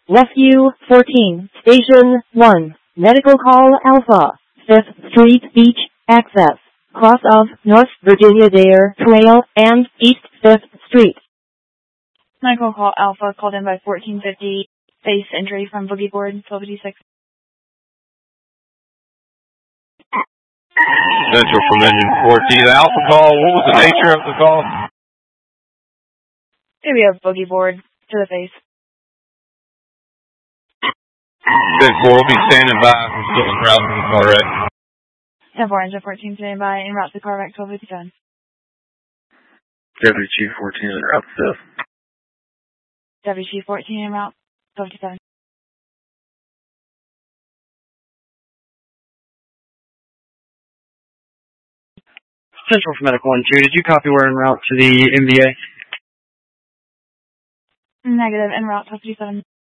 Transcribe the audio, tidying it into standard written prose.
Rescue 14, Station 1, Medical Call Alpha, 5th Street Beach, Access, cross of North Virginia Dare Trail and East 5th Street. Medical Call Alpha called in by 1450, face injury from boogie board, 1256. Central from engine 14. The Alpha call, what was the nature of the call? Maybe a boogie board to the face. 10-4, we'll be standing by. We're still en route to the car wreck. 10-4, engine 14 standing by, en route to the car wreck, 1257. WG 14 en route to WG 14 en route, 1257. Central for Medical 1-2, did you copy we're en route to the MVA? Negative, en route, 1257.